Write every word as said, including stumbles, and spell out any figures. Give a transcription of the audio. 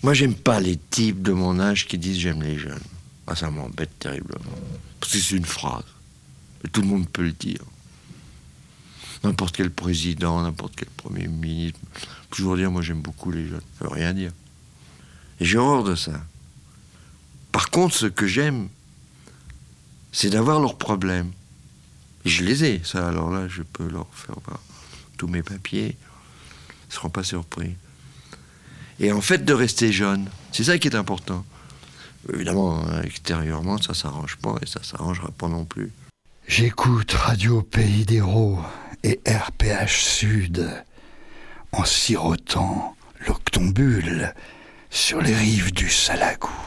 Moi, j'aime pas les types de mon âge qui disent j'aime les jeunes. Ah, ça m'embête terriblement. Parce que c'est une phrase. Et tout le monde peut le dire. N'importe quel président, n'importe quel premier ministre. Toujours dire, moi j'aime beaucoup les jeunes. Ça veut rien dire. Et j'ai horreur de ça. Par contre, ce que j'aime, c'est d'avoir leurs problèmes. Et je les ai, ça. Alors là, je peux leur faire voir tous mes papiers. Ils ne seront pas surpris. Et en fait, de rester jeune. C'est ça qui est important. Évidemment, extérieurement, ça ne s'arrange pas et ça ne s'arrangera pas non plus. J'écoute Radio Pays d'Hérault et R P H Sud en sirotant l'octombule sur les rives du Salagou.